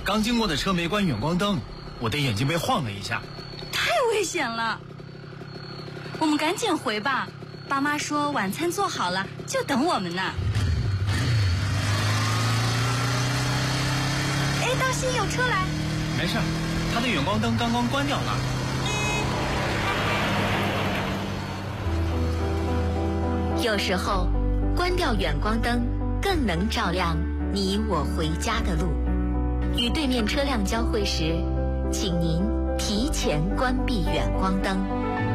刚经过的车没关远光灯，我的眼睛被晃了一下。 太危险了，我们赶紧回吧。爸妈说晚餐做好了，就等我们呢。哎，当心有车来！ 没事，他的远光灯刚刚关掉了。 有时候，关掉远光灯更能照亮你我回家的路。与对面车辆交汇时，请您提前关闭远光灯。